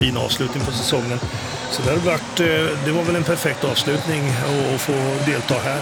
fin avslutning på säsongen. Så det var väl en perfekt avslutning att få delta här.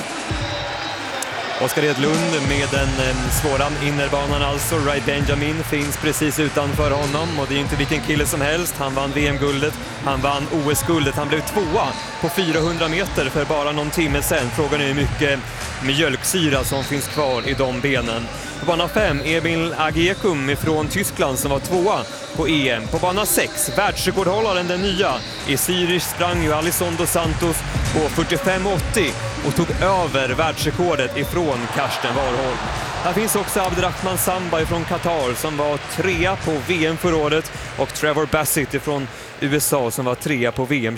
Oskar Edlund med den svåra innerbanan, alltså Ray Benjamin finns precis utanför honom, och det är inte vilken kille som helst. Han vann VM-guldet, han vann OS-guldet, han blev tvåa på 400 meter för bara någon timme sedan. Frågan är hur mycket mjölksyra som finns kvar i de benen. På bana 5, Emil Agekum från Tyskland som var tvåa på EM. På bana 6, världsrekordhållaren den nya i Zürich sprang ju Alison dos Santos på 45,80 och tog över världsrekordet ifrån Karsten Warholm. Här finns också Abderrahman Samba från Qatar som var trea på VM förra året, och Trevor Bassett från USA som var trea på VM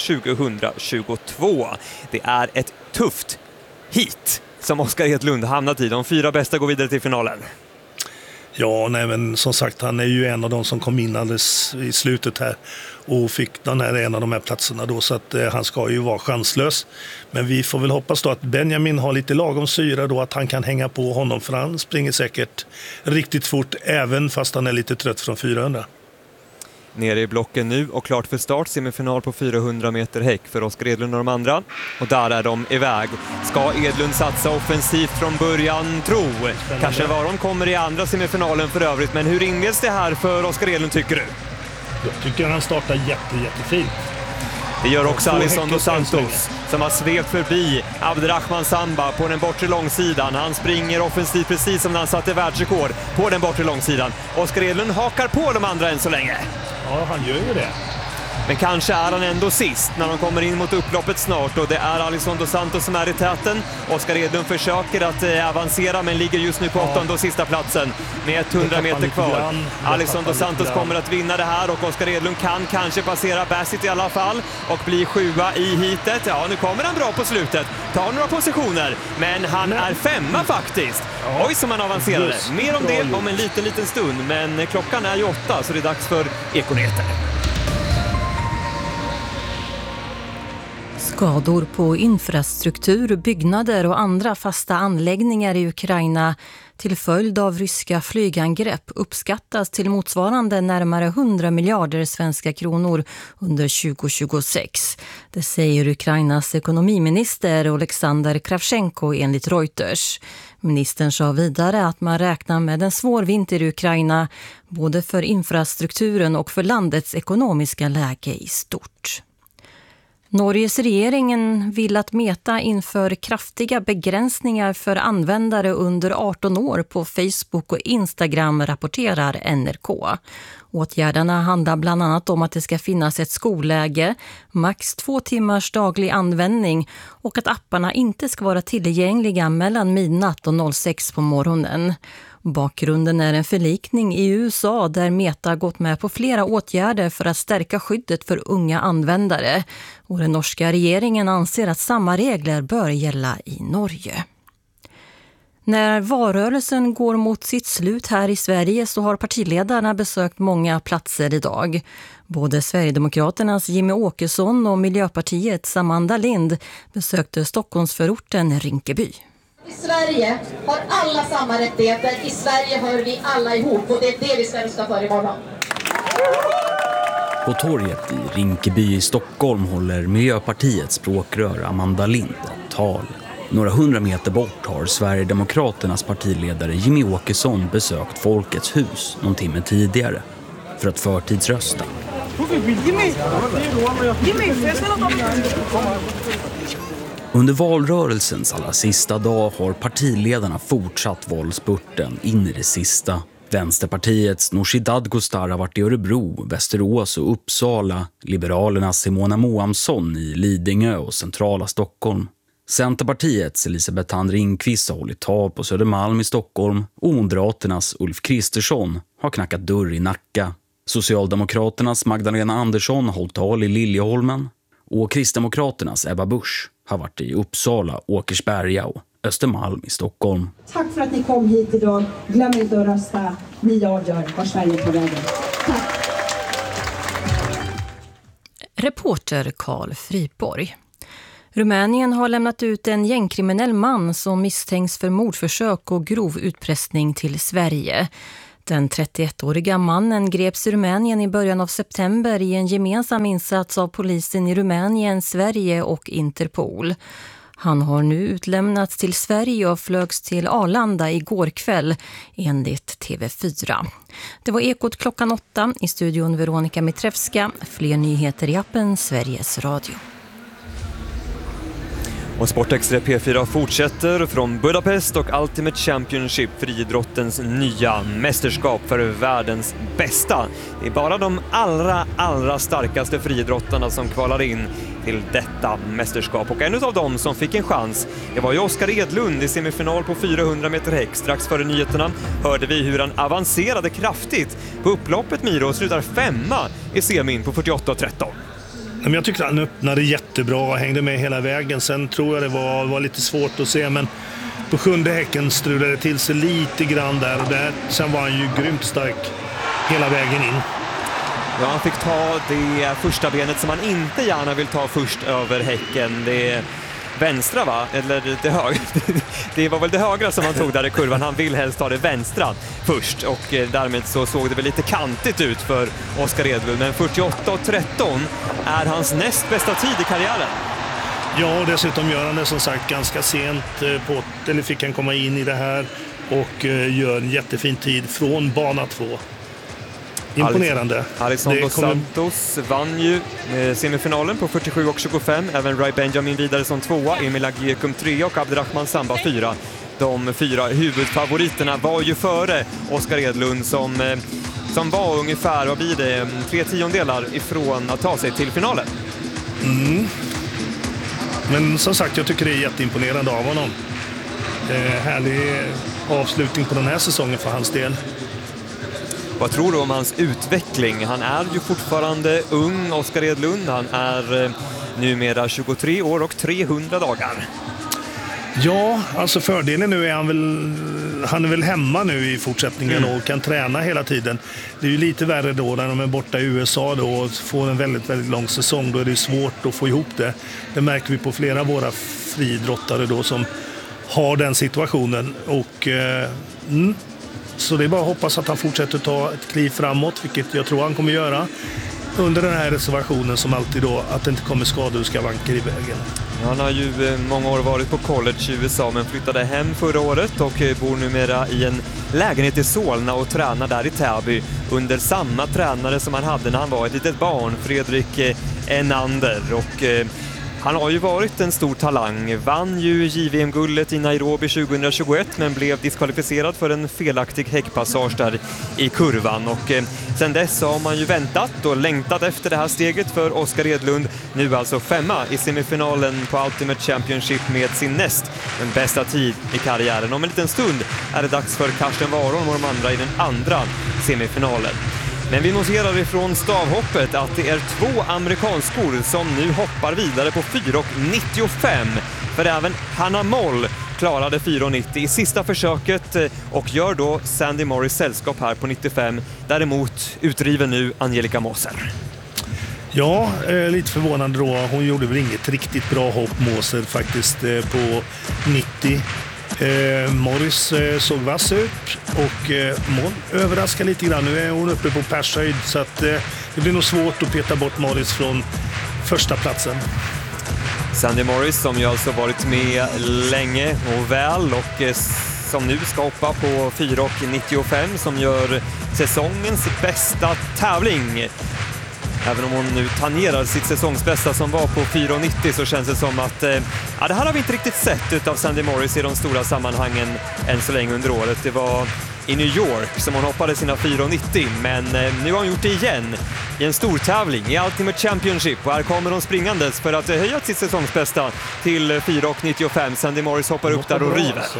2022. Det är ett tufft hit som Oskar Edlund hamnat i. De 4 bästa går vidare till finalen. Ja, nej, men som sagt, han är ju en av de som kom in alldeles i slutet här och fick en av de här platserna då, så att han ska ju vara chanslös. Men vi får väl hoppas då att Benjamin har lite lagom syra då, att han kan hänga på honom, för han springer säkert riktigt fort även fast han är lite trött från 400. Nere i blocken nu och klart för start, semifinal på 400 meter häck för Oskar Edlund och de andra. Och där är de iväg. Ska Edlund satsa offensivt från början? Kanske Warholm kommer i andra semifinalen för övrigt. Men hur inleds det här för Oskar Edlund, tycker du? Jag tycker han startar jättefint. Det gör också Alison dos Santos som har svept förbi Abderrahman Samba på den bortre långsidan. Han springer offensivt precis som när han satte världsrekord på den bortre långsidan. Oskar Edlund hakar på de andra än så länge. Ja, han gör ju det. Men kanske är han ändå sist när de kommer in mot upploppet snart, och det är Alison dos Santos som är i täten. Oskar Edlund försöker att avancera men ligger just nu på 8:e och sista platsen med 100 meter kvar. Alison dos Santos kommer att vinna det här, och Oskar Edlund kan kanske passera Bassett i alla fall och bli 7:a i hitet. Ja, nu kommer han bra på slutet. Tar några positioner, men han är 5:a faktiskt. Oj, som han avancerade. Mer om det om en liten stund, men klockan är ju 8 så det är dags för Ekoneter. Skador på infrastruktur, byggnader och andra fasta anläggningar i Ukraina till följd av ryska flygangrepp uppskattas till motsvarande närmare 100 miljarder svenska kronor under 2026. Det säger Ukrainas ekonomiminister Oleksandr Kravchenko enligt Reuters. Ministern sa vidare att man räknar med en svår vinter i Ukraina både för infrastrukturen och för landets ekonomiska läge i stort. Norges regeringen vill att Meta inför kraftiga begränsningar för användare under 18 år på Facebook och Instagram, rapporterar NRK. Åtgärderna handlar bland annat om att det ska finnas ett skolläge, max 2 timmars daglig användning och att apparna inte ska vara tillgängliga mellan midnatt och 06 på morgonen. Bakgrunden är en förlikning i USA där Meta gått med på flera åtgärder för att stärka skyddet för unga användare. Och den norska regeringen anser att samma regler bör gälla i Norge. När valrörelsen går mot sitt slut här i Sverige så har partiledarna besökt många platser idag. Både Sverigedemokraternas Jimmie Åkesson och Miljöpartiets Amanda Lind besökte Stockholmsförorten Rinkeby. I Sverige har alla samma rättigheter. I Sverige hör vi alla ihop, och det är det vi ska rösta för imorgon. På torget i Rinkeby i Stockholm håller Miljöpartiets språkrör Amanda Lind ett tal. Några 100 meter bort har Sverigedemokraternas partiledare Jimmie Åkesson besökt Folkets hus någon timme tidigare för att förtidsrösta. Under valrörelsens allra sista dag har partiledarna fortsatt valspurten in i det sista. Vänsterpartiets Nooshi Dadgostar har varit i Örebro, Västerås och Uppsala. Liberalernas Simona Moamsson i Lidingö och centrala Stockholm. Centerpartiets Elisabeth Thand Ringqvist har hållit tal på Södermalm i Stockholm. Och Moderaternas Ulf Kristersson har knackat dörr i Nacka. Socialdemokraternas Magdalena Andersson har hållit tal i Liljeholmen. Och Kristdemokraternas Ebba Busch har varit i Uppsala, Åkersberga och Östermalm i Stockholm. Tack för att ni kom hit idag. Glöm inte att rösta. Ni avgör var Sverige är på vägen. Tack. Reporter Carl Friborg. Rumänien har lämnat ut en gängkriminell man som misstänks för mordförsök och grov utpressning till Sverige. Den 31-åriga mannen greps i Rumänien i början av september i en gemensam insats av polisen i Rumänien, Sverige och Interpol. Han har nu utlämnats till Sverige och flögs till Arlanda igår kväll enligt TV4. Det var Ekot klockan 8, i studion Veronica Mitrevska. Fler nyheter i appen Sveriges Radio. Och Sportextra P4 fortsätter från Budapest och Ultimate Championship, friidrottens nya mästerskap för världens bästa. Det är bara de allra starkaste friidrottarna som kvalar in till detta mästerskap. Och en av dem som fick en chans, det var ju Oskar Edlund i semifinal på 400 meter häck. Strax före nyheterna hörde vi hur han avancerade kraftigt på upploppet, Miro, och slutar 5:a i semin på 48,13. Men jag tyckte han öppnade jättebra och hängde med hela vägen. Sen tror jag det var lite svårt att se, men på 7:e häcken strulade det till sig lite grann där. Och sen var han ju grymt stark hela vägen in. Ja, han fick ta det första benet som han inte gärna vill ta först över häcken. Det vänstra, va? Eller det högra. Det var väl det högra som han tog där i kurvan. Han vill helst ta det vänstra först, och därmed så såg det väl lite kantigt ut för Oskar Edlund. Men 48,13 är hans näst bästa tid i karriären. Ja, och dessutom gör han det som sagt ganska sent eller fick han komma in i det här och gör en jättefin tid från bana 2. Imponerande. Alexander Santos vann ju semifinalen på 47,25. Även Rai Benjamin vidare som 2, Emil Agiekum 3 och Abderrahman Samba 4. De 4 huvudfavoriterna var ju före Oskar Edlund som var ungefär, vad blir det, 3/10 ifrån att ta sig till finalen. Men som sagt, jag tycker det är jätteimponerande av honom. Härlig avslutning på den här säsongen för hans del. Vad tror du om hans utveckling? Han är ju fortfarande ung, Oskar Edlund. Han är numera 23 år och 300 dagar. Ja, alltså fördelen nu är han är väl hemma nu i fortsättningen och kan träna hela tiden. Det är ju lite värre då när de är borta i USA då och får en väldigt, väldigt lång säsong. Då är det svårt att få ihop det. Det märker vi på flera av våra friidrottare då som har den situationen. Och så det är bara att hoppas att han fortsätter ta ett kliv framåt, vilket jag tror han kommer göra under den här reservationen som alltid då, att det inte kommer skador och skavanker i vägen. Han har ju många år varit på college i USA men flyttade hem förra året och bor numera i en lägenhet i Solna och tränar där i Täby under samma tränare som han hade när han var ett litet barn, Fredrik Enander. Och han har ju varit en stor talang, vann ju JVM-guldet i Nairobi 2021 men blev diskvalificerad för en felaktig häckpassage där i kurvan. Och sen dess har man ju väntat och längtat efter det här steget för Oskar Edlund. Nu alltså 5:a i semifinalen på Ultimate Championship med sin näst den bästa tid i karriären. Om en liten stund är det dags för Karsten Warholm och de andra i den andra semifinalen. Men vi noterar ifrån stavhoppet att det är 2 amerikanskor som nu hoppar vidare på 4,95. För även Hannah Moll klarade 4,90 i sista försöket och gör då Sandy Morris sällskap här på 95. Däremot utdriven nu Angelica Moser. Ja, lite förvånande då. Hon gjorde väl inget riktigt bra hopp, Moser, faktiskt på 90. Morris såg vass ut och Moll överraskar lite grann. Nu är hon uppe på pershöjd så att det blir nog svårt att peta bort Morris från första platsen. Sandy Morris som ju alltså varit med länge och väl och som nu ska hoppa på 4,95 som gör säsongens bästa tävling. Även om hon nu tangerar sitt säsongsbästa som var på 4,90 så känns det som att det här har vi inte riktigt sett utav Sandy Morris i de stora sammanhangen än så länge under året. Det var i New York som hon hoppade sina 4,90 men nu har hon gjort det igen i en stor tävling i Ultimate Championship och här kommer hon springandes för att höja sitt säsongsbästa till 4,95. Sandy Morris hoppar upp där och river. Alltså.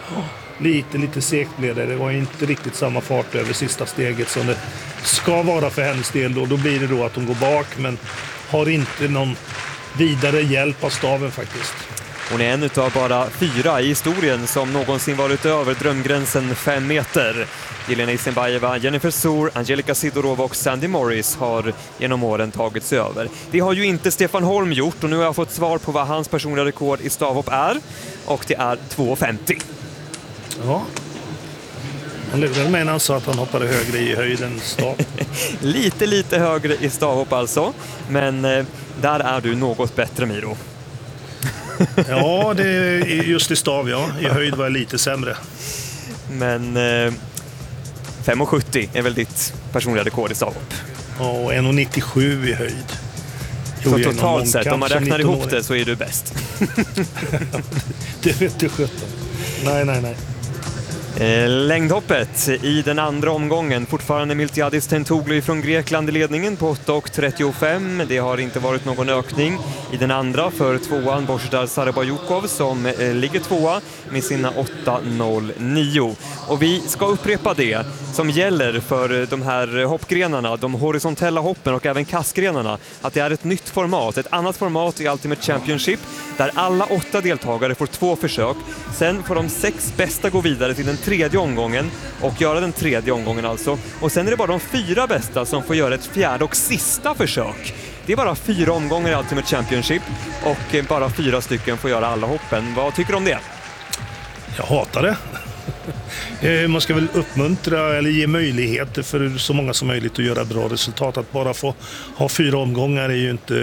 Lite segt blev det. Det var inte riktigt samma fart över sista steget som det ska vara för hennes del. Då blir det då att hon går bak men har inte någon vidare hjälp av staven faktiskt. Hon är en utav bara 4 i historien som någonsin varit över drömgränsen 5 meter. Jelena Isenbayeva, Jennifer Soor, Angelica Sidorova och Sandy Morris har genom åren tagit sig över. Det har ju inte Stefan Holm gjort och nu har jag fått svar på vad hans personliga rekord i stavhopp är. Och det är 2,50. Ja. Han lurade mig när han sa att han hoppade högre i höjd än stav. lite högre i stavhopp alltså. Men där är du något bättre, Miro. Ja, det är just i stav, ja. I höjd var jag lite sämre. Men 5,70 är väl ditt personliga rekord i stavhopp? Ja, 1,97 i höjd. Så totalt sett, om man räknar ihop det så är du bäst. Det vet du 17. Nej. Längdhoppet i den andra omgången. Fortfarande Miltiadis Tentoglou från Grekland i ledningen på 8,35. Det har inte varit någon ökning i den andra för tvåan Božidar Sarabayukov som ligger tvåa med sina 8,09. Och vi ska upprepa det som gäller för de här hoppgrenarna, de horisontella hoppen och även kastgrenarna, att det är ett nytt format, ett annat format i Ultimate Championship där alla 8 deltagare får 2 försök. Sen får de 6 bästa gå vidare till den tredje omgången och göra den tredje omgången alltså. Och sen är det bara de 4 bästa som får göra ett fjärde och sista försök. Det är bara 4 omgångar i Ultimate Championship och bara 4 stycken får göra alla hoppen. Vad tycker du om det? Jag hatar det. Man ska väl uppmuntra eller ge möjligheter för så många som möjligt att göra bra resultat. Att bara få ha 4 omgångar är ju inte...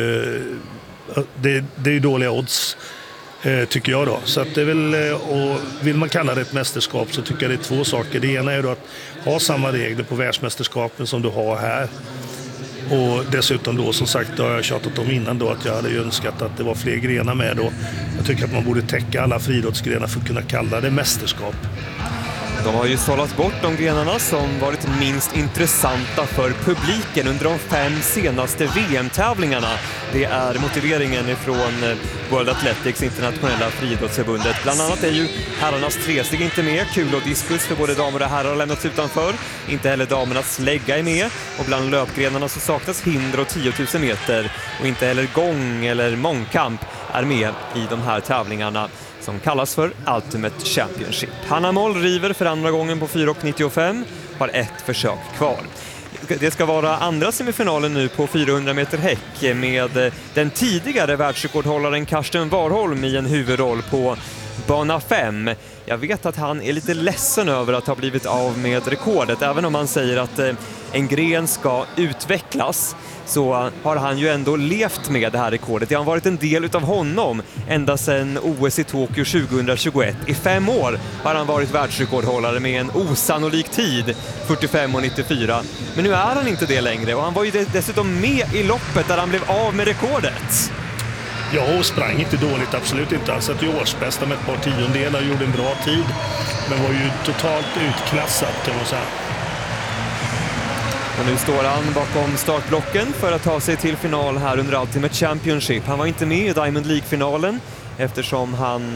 Det är ju dåliga odds, tycker jag då. Så att det är väl, och vill man kalla det ett mästerskap så tycker jag det är 2 saker. Det ena är då att ha samma regler på världsmästerskapen som du har här. Och dessutom då, som sagt, då har jag tjatat om innan då att jag hade önskat att det var fler grenar med då. Jag tycker att man borde täcka alla friidrottsgrenar för att kunna kalla det mästerskap. De har ju sållat bort de grenarna som varit minst intressanta för publiken under de 5 senaste VM-tävlingarna. Det är motiveringen ifrån World Athletics, internationella friidrottsförbundet. Bland annat är ju herrarnas tresteg inte med, kul och diskus för både damer och herrar har lämnats utanför. Inte heller damernas slägga är med och bland löpgrenarna så saknas hinder och 10 000 meter och inte heller gång eller mångkamp är med i de här tävlingarna som kallas för Ultimate Championship. Hanna Moll river för andra gången på 4,95, har 1 försök kvar. Det ska vara andra semifinalen nu på 400 meter häck med den tidigare världsrekordhållaren Karsten Warholm i en huvudroll på bana 5. Jag vet att han är lite ledsen över att ha blivit av med rekordet. Även om han säger att en gren ska utvecklas så har han ju ändå levt med det här rekordet. Det har varit en del utav honom ända sedan OS i Tokyo 2021. I 5 år har han varit världsrekordhållare med en osannolik tid, 45,94. Men nu är han inte det längre och han var ju dessutom med i loppet där han blev av med rekordet. Ja, och sprang inte dåligt, absolut inte. Han satt ju årsbästa med ett par tiondelar och gjorde en bra tid. Men var ju totalt utklassad, kan man säga. Och nu står han bakom startblocken för att ta sig till final här under Ultimate Championship. Han var inte med i Diamond League-finalen eftersom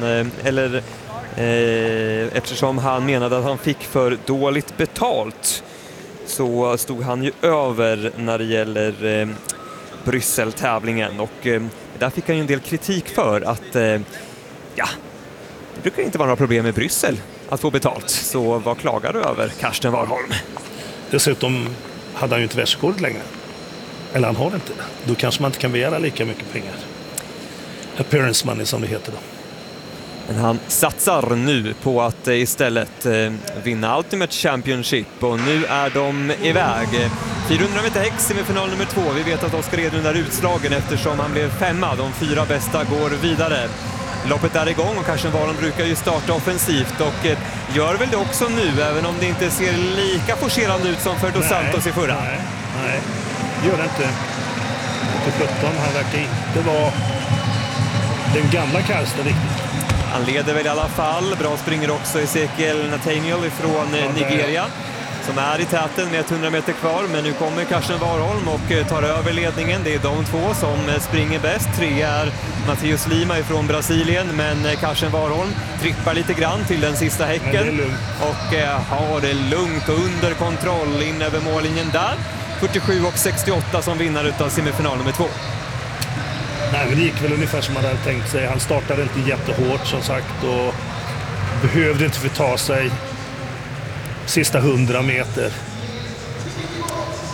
han menade att han fick för dåligt betalt. Så stod han ju över när det gäller Bryssel-tävlingen och där fick han ju en del kritik för att det brukar inte vara några problem med Bryssel att få betalt. Så vad klagar du över, Karsten Warholm? Dessutom hade han ju inte världsrekord längre. Eller han har det inte. Då kanske man inte kan begära lika mycket pengar. Appearance money som det heter då. Men han satsar nu på att istället vinna Ultimate Championship och nu är de iväg. 400 meter häck, semifinal nummer 2. Vi vet att Oskar Edlund är utslagen eftersom han blev 5:a. De 4 bästa går vidare. Loppet är igång och Karsten Warholm brukar ju starta offensivt och gör väl det också nu, även om det inte ser lika forcerande ut som för Dos Santos i förra. Nej, gör det inte. På 17, han verkar inte vara den gamla Karsten riktigt. Han leder väl i alla fall. Bra springer också Ezekiel Nathaniel från Nigeria som är i täten med 100 meter kvar. Men nu kommer Karsten Warholm och tar över ledningen. Det är de 2 som springer bäst. 3 är Matheus Lima från Brasilien, men Karsten Warholm trippar lite grann till den sista häcken och har det lugnt och under kontroll in över mållinjen där. 47,68 som vinnare utav semifinal nummer 2. Nej, men det gick väl ungefär som man hade tänkt sig. Han startade inte jättehårt som sagt och behövde inte förta sig sista 100 meter.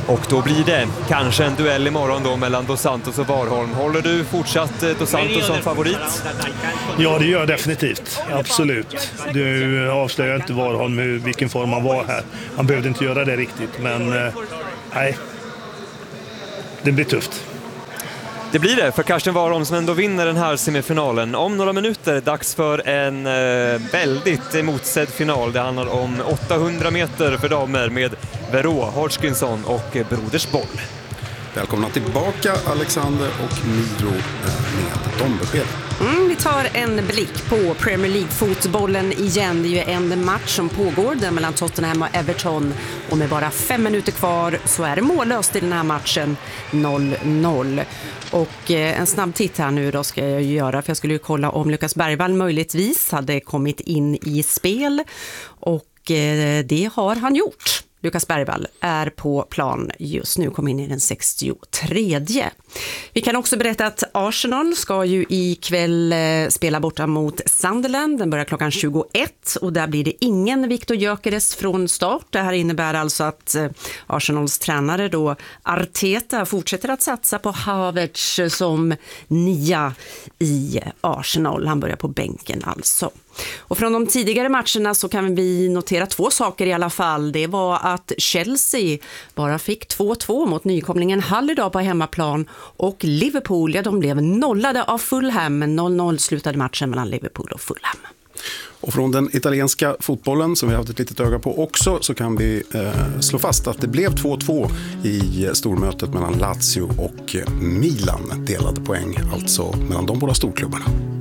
Och då blir det kanske en duell imorgon då mellan Dos Santos och Warholm. Håller du fortsatt Dos Santos som favorit? Ja, det gör jag definitivt. Absolut. Du avslöjar inte Warholm i vilken form han var här. Han behövde inte göra det riktigt, men nej. Det blir tufft. Det blir det för Karsten Warholm som ändå vinner den här semifinalen. Om några minuter dags för en väldigt emotsedd final. Det handlar om 800 meter för damer med Vero Hodgkinson och Broders Boll. Välkomna tillbaka Alexander och Miro med de besked. Vi tar en blick på Premier League-fotbollen igen. Det är ju en match som pågår där mellan Tottenham och Everton. Och med bara 5 minuter kvar så är det mållöst i den här matchen 0-0. Och en snabb titt här nu då ska jag göra. För jag skulle ju kolla om Lukas Bergvall möjligtvis hade kommit in i spel. Och det har han gjort. Lukas Bergvall är på plan just nu, kom in i den 63:e. Vi kan också berätta att Arsenal ska ju ikväll spela borta mot Sunderland. Den börjar klockan 21 och där blir det ingen Victor Gyökeres från start. Det här innebär alltså att Arsenals tränare då Arteta fortsätter att satsa på Havertz som 9 i Arsenal. Han börjar på bänken alltså. Och från de tidigare matcherna så kan vi notera 2 saker i alla fall. Det var att Chelsea bara fick 2-2 mot nykomlingen Hull idag på hemmaplan. Och Liverpool, ja, de blev nollade av Fulham. 0-0 slutade matchen mellan Liverpool och Fulham. Och från den italienska fotbollen som vi har haft ett litet öga på också så kan vi slå fast att det blev 2-2 i stormötet mellan Lazio och Milan. Delade poäng alltså mellan de båda storklubbarna.